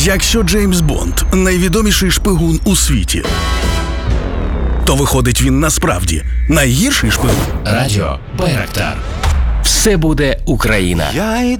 Якщо Джеймс Бонд – найвідоміший шпигун у світі, то виходить він насправді найгірший шпигун? Радіо Байрактар. Все буде Україна.